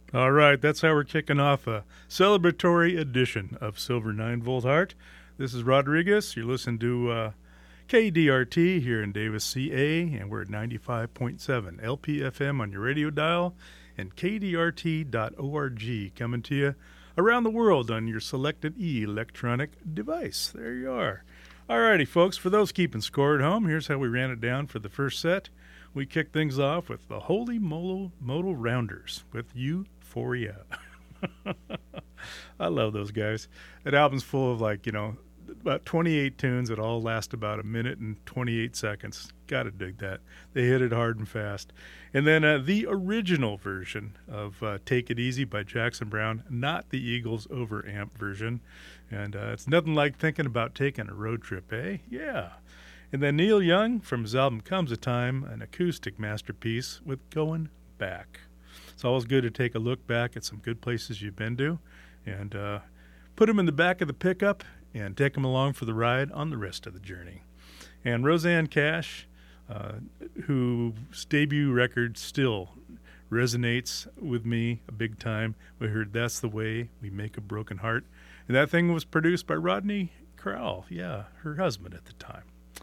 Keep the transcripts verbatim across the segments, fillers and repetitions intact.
All right, that's how we're kicking off a celebratory edition of Silver nine Volt Heart. This is Rodriguez. You're listening to uh, K D R T here in Davis, C A, and we're at ninety-five point seven L P F M on your radio dial and K D R T dot org coming to you around the world on your selected electronic device. There you are. All righty, folks, for those keeping score at home, here's how we ran it down for the first set. We kicked things off with the Holy Modal, Modal Rounders with Euphoria. I love those guys. That album's full of, like, you know, about twenty-eight tunes that all last about a minute and twenty-eight seconds. Gotta dig that. They hit it hard and fast. And then uh, the original version of uh, Take It Easy by Jackson Browne, not the Eagles overamp version. And uh, it's nothing like thinking about taking a road trip, eh? Yeah. And then Neil Young, from his album Comes a Time, an acoustic masterpiece with Going Back. It's always good to take a look back at some good places you've been to and uh, put them in the back of the pickup and take them along for the ride on the rest of the journey. And Rosanne Cash, uh, whose debut record still resonates with me a big time. We heard That's the Way We Make a Broken Heart. And that thing was produced by Rodney Crowell, yeah, her husband at the time.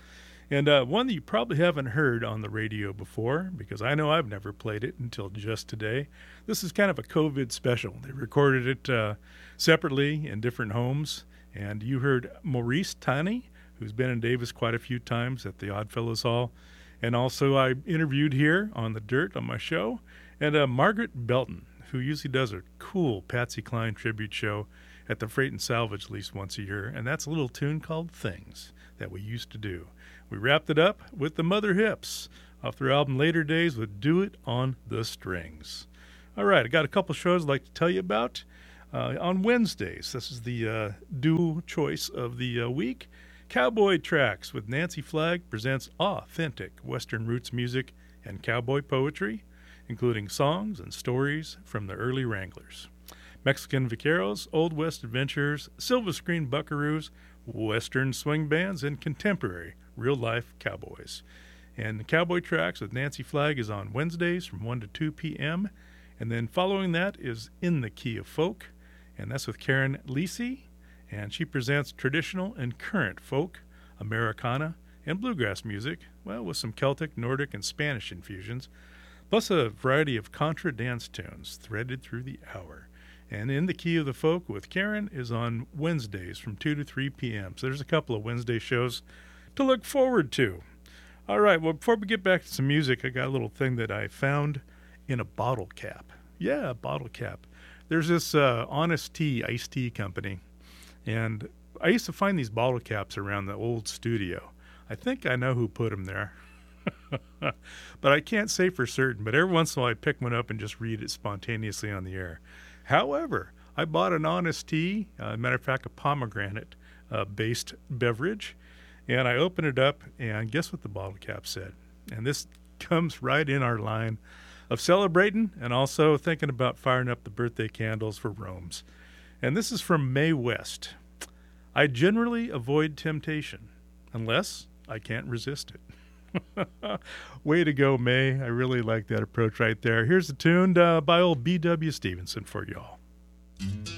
And uh, one that you probably haven't heard on the radio before, because I know I've never played it until just today. This is kind of a COVID special. They recorded it uh, separately in different homes. And you heard Maurice Taney, who's been in Davis quite a few times at the Oddfellows Hall. And also I interviewed here on The Dirt on my show. And uh, Margaret Belton, who usually does a cool Patsy Cline tribute show at the Freight and Salvage at least once a year. And that's a little tune called Things that we used to do. We wrapped it up with the Mother Hips off their album Later Days with Do It on the Strings. All right, I got a couple shows I'd like to tell you about. Uh, on Wednesdays, this is the uh, dual choice of the uh, week. Cowboy Tracks with Nancy Flagg presents authentic Western roots music and cowboy poetry, including songs and stories from the early Wranglers. Mexican Vaqueros, Old West Adventures, Silver Screen Buckaroos, Western swing bands, and contemporary real-life cowboys. And Cowboy Tracks with Nancy Flagg is on Wednesdays from one to two p.m. And then following that is In the Key of Folk, and that's with Karen Lisi, and she presents traditional and current folk, Americana, and bluegrass music, well, with some Celtic, Nordic, and Spanish infusions, plus a variety of contra dance tunes threaded through the hour. And In the Key of the Folk with Karen is on Wednesdays from two to three p.m. So there's a couple of Wednesday shows to look forward to. All right, well, before we get back to some music, I got a little thing that I found in a bottle cap. Yeah, a bottle cap. There's this uh, Honest Tea iced tea company, and I used to find these bottle caps around the old studio. I think I know who put them there, but I can't say for certain. But every once in a while I pick one up and just read it spontaneously on the air. However, I bought an Honest Tea, uh, matter of fact, a pomegranate-based uh, beverage, and I opened it up, and guess what the bottle cap said? And this comes right in our line of celebrating and also thinking about firing up the birthday candles for Rome's. And this is from Mae West. I generally avoid temptation, unless I can't resist it. Way to go, Mae. I really like that approach right there. Here's the tune uh, by old B W Stevenson for y'all.